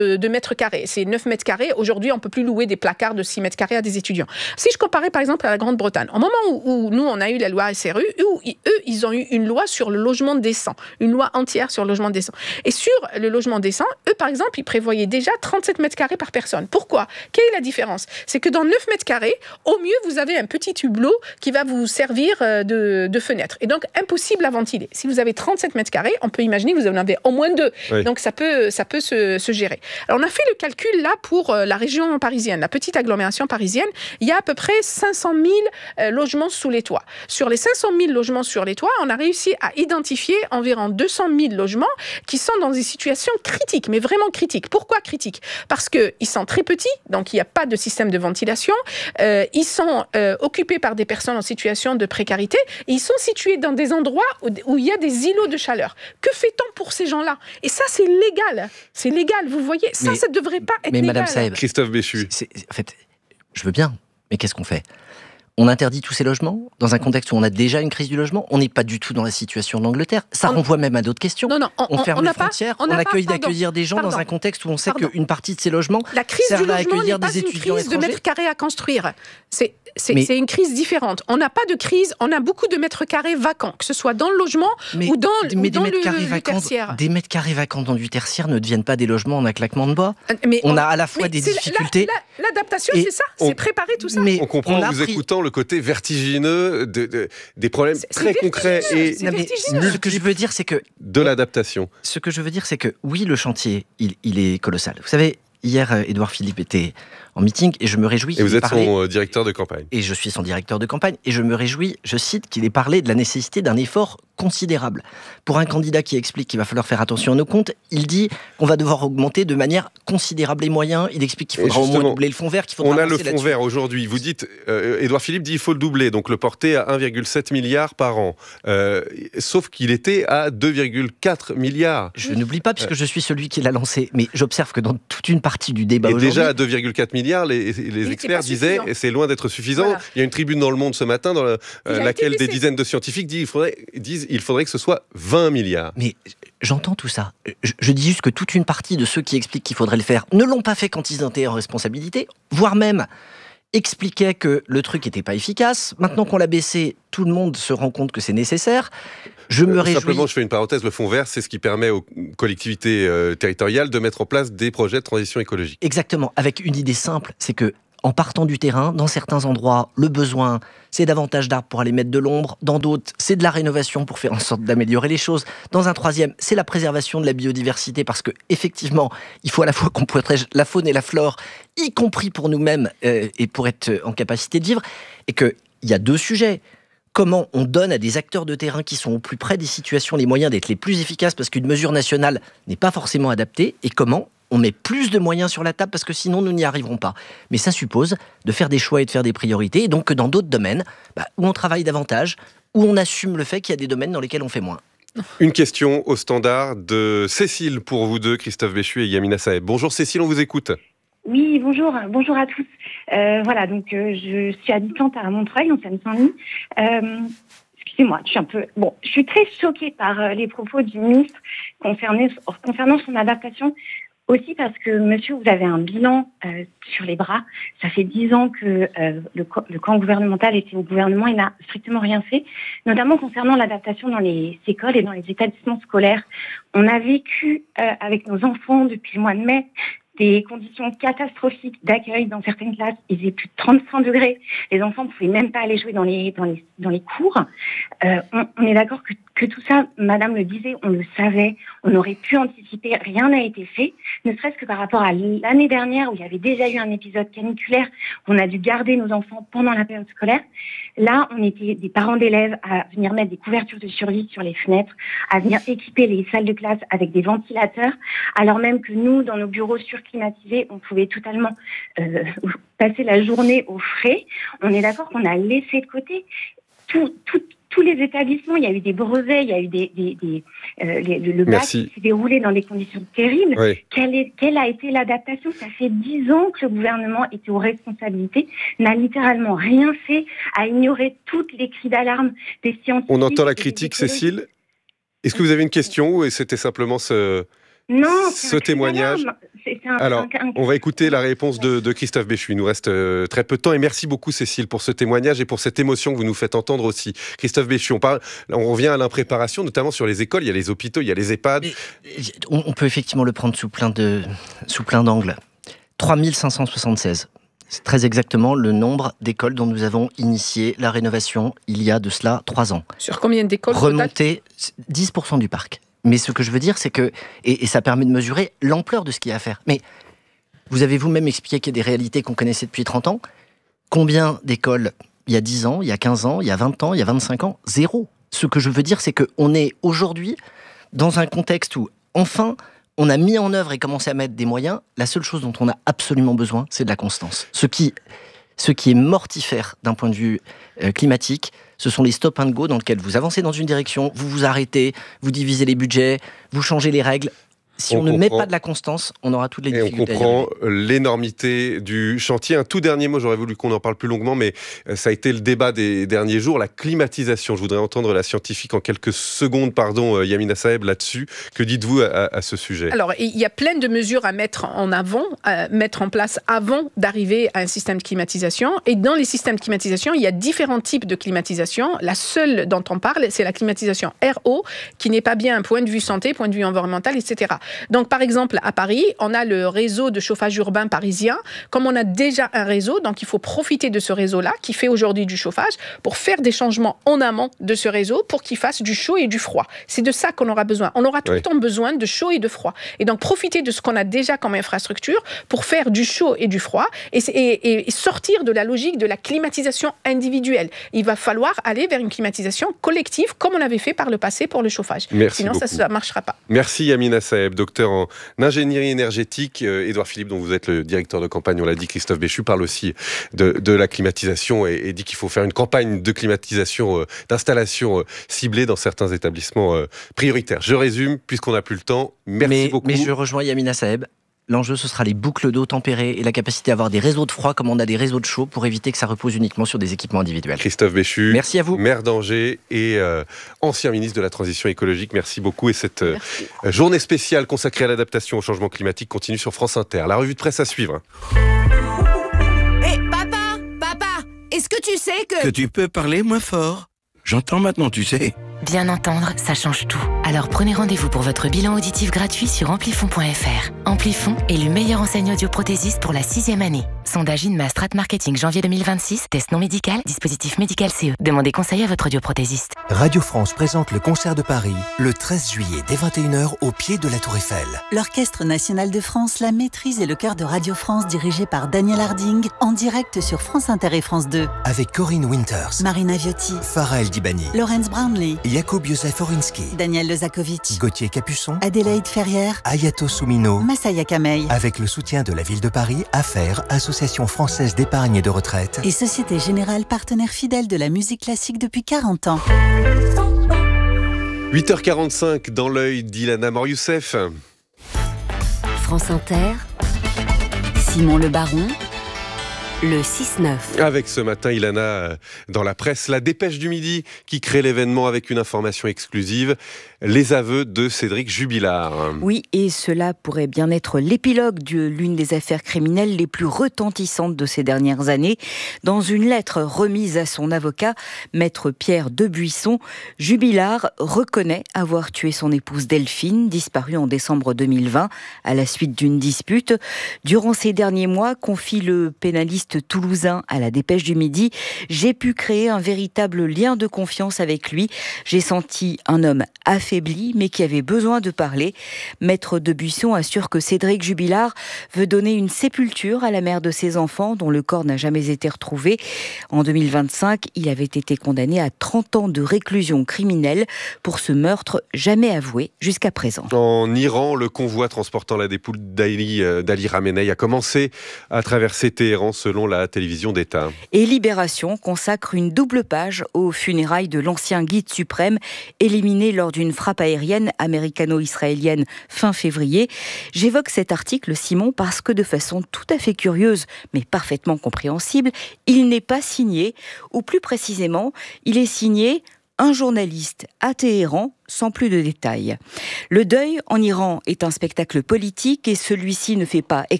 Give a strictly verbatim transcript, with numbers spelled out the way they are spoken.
de mètres carrés. C'est neuf mètres carrés. Aujourd'hui, on ne peut plus louer des placards de six mètres carrés à des étudiants. Si je comparais par exemple à la Grande-Bretagne, au moment où, où nous, on a eu la loi S R U, où, eux, ils ont eu une loi sur le logement décent, une loi entière sur le logement décent. Et sur le logement décent, eux, par exemple, ils prévoyaient déjà trente-sept mètres carrés par personne. Pourquoi ? Quelle est la différence ? C'est que dans neuf mètres carrés, au mieux, vous avez un petit hublot qui va vous servir de, de fenêtre. Et donc, impossible à ventiler. Si vous avez trente-sept mètres carrés, on peut imaginer que vous en avez au moins deux. Oui. Donc, ça peut, ça peut se, se gérer. Alors, on a fait le calcul, là, pour la région parisienne, la petite agglomération parisienne. Il y a à peu près cinq cent mille euh, logements sous les toits. Sur les cinq cent mille logements sur les toits, on a réussi à identifier environ deux cent mille logements qui sont dans des situations critiques, mais vraiment critiques. Pourquoi critiques ? Parce qu'ils sont très petits, donc il n'y a pas de système de ventilation. Euh, ils sont euh, occupés par des personnes en situation de précarité et ils sont situés dans des endroits où, où il y a des îlots de chaleur. Que fait-on pour ces gens-là ? Et ça, c'est légal. C'est légal, vous voyez. Ça, mais, ça ne devrait pas être mais légal. Madame Saeb, Christophe Béchu. C'est, c'est, en fait, je veux bien, mais qu'est-ce qu'on fait ? On interdit tous ces logements dans un contexte où on a déjà une crise du logement. On n'est pas du tout dans la situation de l'Angleterre. Ça on... renvoie même à d'autres questions. Non, non, on, on ferme on les frontières, pas, on, on accueille pas, d'accueillir des gens pardon, dans un contexte où on sait pardon. qu'une partie de ces logements la crise servent du logement à accueillir n'est pas des étudiants une crise étrangers. De mètres carrés à construire. C'est, c'est, mais... c'est une crise différente. On n'a pas de crise, on a beaucoup de mètres carrés vacants, que ce soit dans le logement mais, ou dans, mais ou dans des le, carrés le vacants, tertiaire. Des mètres carrés vacants dans du tertiaire ne deviennent pas des logements en un claquement de doigts. Mais on, on a à la fois des difficultés... La, la, l'adaptation, et c'est ça, on, c'est préparer tout ça. Mais on comprend en vous appris... écoutant le côté vertigineux de, de, des problèmes c'est, très c'est concrets et non, mais ce que je veux dire, c'est que de l'adaptation. Ce que je veux dire, c'est que oui, le chantier, il, il est colossal. Vous savez, hier, Édouard Philippe était en meeting et je me réjouis qu'il Et vous êtes parlait, son directeur de campagne. Et je suis son directeur de campagne. Et je me réjouis, je cite, qu'il ait parlé de la nécessité d'un effort considérable. Pour un candidat qui explique qu'il va falloir faire attention à nos comptes, il dit qu'on va devoir augmenter de manière considérable les moyens. Il explique qu'il faudra au moins doubler le fonds vert. Qu'il faudra on a le fonds là-dessus. vert aujourd'hui. Vous dites, euh, Édouard Philippe dit qu'il faut le doubler, donc le porter à un virgule sept milliard par an. Euh, sauf qu'il était à deux virgule quatre milliards. Je n'oublie pas, puisque euh. je suis celui qui l'a lancé. Mais j'observe que dans toute une partie du débat et aujourd'hui... déjà à deux virgule quatre milliards, les, les experts disaient, et c'est loin d'être suffisant. Voilà. Il y a une tribune dans Le Monde ce matin dans le, euh, laquelle des dizaines de scientifiques disent qu'il faudrait, disent, il faudrait que ce soit vingt milliards. Mais j'entends tout ça. Je, je dis juste que toute une partie de ceux qui expliquent qu'il faudrait le faire ne l'ont pas fait quand ils étaient en responsabilité, voire même expliquaient que le truc n'était pas efficace. Maintenant qu'on l'a baissé, tout le monde se rend compte que c'est nécessaire. Je me réjouis... Simplement, je fais une parenthèse, le fonds vert, c'est ce qui permet aux collectivités euh, territoriales de mettre en place des projets de transition écologique. Exactement, avec une idée simple, c'est que en partant du terrain, dans certains endroits, le besoin, c'est davantage d'arbres pour aller mettre de l'ombre. Dans d'autres, c'est de la rénovation pour faire en sorte d'améliorer les choses. Dans un troisième, c'est la préservation de la biodiversité parce que effectivement, il faut à la fois qu'on protège la faune et la flore, y compris pour nous-mêmes euh, et pour être en capacité de vivre. Et qu'il y a deux sujets. Comment on donne à des acteurs de terrain qui sont au plus près des situations les moyens d'être les plus efficaces parce qu'une mesure nationale n'est pas forcément adaptée, et comment on met plus de moyens sur la table parce que sinon nous n'y arriverons pas. Mais ça suppose de faire des choix et de faire des priorités, et donc que dans d'autres domaines, bah, où on travaille davantage, où on assume le fait qu'il y a des domaines dans lesquels on fait moins. Une question au standard de Cécile pour vous deux, Christophe Béchu et Yamina Saeb. Bonjour Cécile, on vous écoute. Oui, bonjour, bonjour à tous. Euh, voilà, donc euh, je suis habitante à Montreuil, en Seine-Saint-Denis. Euh, excusez-moi, je suis un peu... Bon, je suis très choquée par euh, les propos du ministre concernant, concernant son adaptation. Aussi parce que, monsieur, vous avez un bilan euh, sur les bras. Ça fait dix ans que euh, le, le camp gouvernemental était au gouvernement et n'a strictement rien fait, notamment concernant l'adaptation dans les écoles et dans les établissements scolaires. On a vécu euh, avec nos enfants depuis le mois de mai des conditions catastrophiques d'accueil dans certaines classes. Il faisait plus de trente-cinq degrés. Les enfants ne pouvaient même pas aller jouer dans les, dans les, dans les cours. Euh, on, on est d'accord que, que tout ça, madame le disait, on le savait, on aurait pu anticiper, rien n'a été fait, ne serait-ce que par rapport à l'année dernière où il y avait déjà eu un épisode caniculaire, où on a dû garder nos enfants pendant la période scolaire. Là, on était des parents d'élèves à venir mettre des couvertures de survie sur les fenêtres, à venir équiper les salles de classe avec des ventilateurs, alors même que nous, dans nos bureaux surclimatisés, on pouvait totalement euh, passer la journée au frais. On est d'accord qu'on a laissé de côté tout, tout, tous les établissements. Il y a eu des brevets, il y a eu des, des, des euh, les, le bac qui s'est déroulé dans des conditions terribles. Oui. Quelle, est, quelle a été l'adaptation ? Ça fait dix ans que le gouvernement était aux responsabilités, n'a littéralement rien fait, a ignoré toutes les cris d'alarme des scientifiques. On entend la critique, Cécile. Est-ce que vous avez une question ou c'était simplement ce... Non, ce témoignage. C'est, c'est un, Alors, un, un... on va écouter la réponse de, de Christophe Béchu. Il nous reste euh, très peu de temps. Et merci beaucoup, Cécile, pour ce témoignage et pour cette émotion que vous nous faites entendre aussi. Christophe Béchu, on, parle, on revient à l'impréparation, notamment sur les écoles. Il y a les hôpitaux, il y a les EHPAD. Mais, on, on peut effectivement le prendre sous plein, de, sous plein d'angles. trois mille cinq cent soixante-seize. C'est très exactement le nombre d'écoles dont nous avons initié la rénovation il y a de cela trois ans. Sur combien d'écoles Remonter dix pour cent du parc. Mais ce que je veux dire, c'est que, et, et ça permet de mesurer l'ampleur de ce qu'il y a à faire. Mais vous avez vous-même expliqué qu'il y a des réalités qu'on connaissait depuis trente ans. Combien d'écoles il y a dix ans, il y a quinze ans, il y a vingt ans, il y a vingt-cinq ans? Zéro. Ce que je veux dire, c'est qu'on est aujourd'hui dans un contexte où, enfin, on a mis en œuvre et commencé à mettre des moyens. La seule chose dont on a absolument besoin, c'est de la constance. Ce qui, ce qui est mortifère d'un point de vue euh, climatique, ce sont les stop and go dans lesquels vous avancez dans une direction, vous vous arrêtez, vous divisez les budgets, vous changez les règles. Si on, on ne met pas de la constance, on aura toutes les et difficultés. Et on comprend l'énormité du chantier. Un tout dernier mot, j'aurais voulu qu'on en parle plus longuement, mais ça a été le débat des derniers jours, la climatisation. Je voudrais entendre la scientifique en quelques secondes, pardon, Yamina Saeb, là-dessus. Que dites-vous à, à ce sujet? Alors, il y a plein de mesures à mettre en avant, à mettre en place avant d'arriver à un système de climatisation. Et dans les systèmes de climatisation, il y a différents types de climatisation. La seule dont on parle, c'est la climatisation R O, qui n'est pas bien un point de vue santé, point de vue environnemental, et cetera. Donc, par exemple, à Paris, on a le réseau de chauffage urbain parisien. Comme on a déjà un réseau, donc il faut profiter de ce réseau-là, qui fait aujourd'hui du chauffage, pour faire des changements en amont de ce réseau, pour qu'il fasse du chaud et du froid. C'est de ça qu'on aura besoin. On aura tout oui. le temps besoin de chaud et de froid. Et donc, profiter de ce qu'on a déjà comme infrastructure pour faire du chaud et du froid et, et, et sortir de la logique de la climatisation individuelle. Il va falloir aller vers une climatisation collective, comme on avait fait par le passé pour le chauffage. Merci Sinon, beaucoup. ça ne marchera pas. Merci Yamina Saeb, docteur en ingénierie énergétique. Euh, Édouard Philippe, dont vous êtes le directeur de campagne, on l'a dit, Christophe Béchu parle aussi de, de la climatisation et, et dit qu'il faut faire une campagne de climatisation, euh, d'installation euh, ciblée dans certains établissements euh, prioritaires. Je résume, puisqu'on n'a plus le temps. Merci mais, beaucoup. Mais je rejoins Yamina Saeb. L'enjeu, ce sera les boucles d'eau tempérées et la capacité à avoir des réseaux de froid comme on a des réseaux de chaud pour éviter que ça repose uniquement sur des équipements individuels. Christophe Béchu, merci à vous. Maire d'Angers et euh, ancien ministre de la Transition écologique. Merci beaucoup. Et cette euh, journée spéciale consacrée à l'adaptation au changement climatique continue sur France Inter. La revue de presse à suivre. Hé, hey, papa, papa, est-ce que tu sais que... Que tu peux parler moins fort. J'entends maintenant, tu sais. Bien entendre, ça change tout. Alors prenez rendez-vous pour votre bilan auditif gratuit sur amplifon point f r. Amplifon, élu meilleure enseigne audioprothésiste pour la sixième année. Sondage INMA Strat Marketing janvier deux mille vingt-six. Test non médical, dispositif médical C E. Demandez conseil à votre audioprothésiste. Radio France présente le concert de Paris le treize juillet dès vingt et une heures au pied de la Tour Eiffel. L'Orchestre National de France, la maîtrise et le chœur de Radio France dirigé par Daniel Harding en direct sur France Inter et France deux. Avec Corinne Winters, Marina Viotti, Farah El Dibani, Laurence Brownlee, Jakub Józef Orinski, Daniel Lezakovic, Gauthier Capuçon, Adélaïde Ferrière, Ayato Soumino, Massaya Kamei. Avec le soutien de la ville de Paris, Affaires, Association française d'épargne et de retraite. Et Société Générale, partenaire fidèle de la musique classique depuis quarante ans. huit heures quarante-cinq dans l'œil d'Ilana Mor-Youssef. France Inter, Simon Le Baron. Le six neuf. Avec ce matin, Ilana, dans la presse, la dépêche du midi qui crée l'événement avec une information exclusive, les aveux de Cédric Jubilard. Oui, et cela pourrait bien être l'épilogue de l'une des affaires criminelles les plus retentissantes de ces dernières années. Dans une lettre remise à son avocat, maître Pierre Debuisson, Jubilard reconnaît avoir tué son épouse Delphine, disparue en décembre deux mille vingt, à la suite d'une dispute. Durant ces derniers mois, confie le pénaliste toulousain à la dépêche du midi, j'ai pu créer un véritable lien de confiance avec lui. J'ai senti un homme affaibli, mais qui avait besoin de parler. Maître Debuisson assure que Cédric Jubilard veut donner une sépulture à la mère de ses enfants, dont le corps n'a jamais été retrouvé. En deux mille vingt-cinq, il avait été condamné à trente ans de réclusion criminelle pour ce meurtre jamais avoué jusqu'à présent. En Iran, le convoi transportant la dépouille d'Ali, d'Ali Khamenei a commencé à traverser Téhéran selon la télévision d'État. Et Libération consacre une double page aux funérailles de l'ancien guide suprême éliminé lors d'une frappe aérienne américano-israélienne fin février. J'évoque cet article, Simon, parce que de façon tout à fait curieuse, mais parfaitement compréhensible, il n'est pas signé, ou plus précisément, il est signé un journaliste à Téhéran, sans plus de détails. Le deuil en Iran est un spectacle politique et celui-ci ne fait pas